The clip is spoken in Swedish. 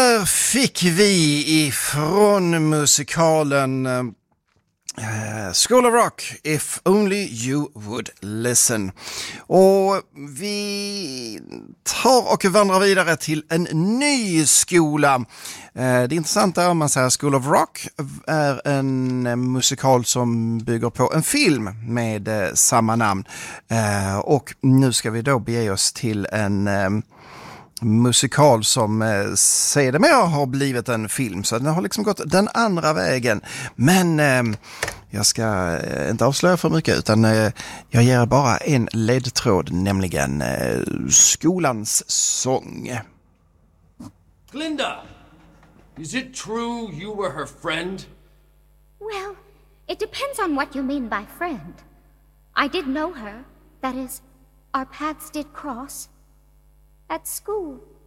Där fick vi ifrån musikalen School of Rock, If Only You Would Listen. Och vi tar och vandrar vidare till en ny skola. Det intressanta är, om man säger School of Rock, är en musikal som bygger på en film med samma namn. Och nu ska vi då bege oss till en musikal som sedermera har blivit en film, så den har liksom gått den andra vägen. Men jag ska inte avslöja för mycket, utan jag ger bara en ledtråd, nämligen skolans sång. Glinda, is it true you were her friend? Well, it depends on what you mean by friend. I did know her. That is, our paths did cross. At school.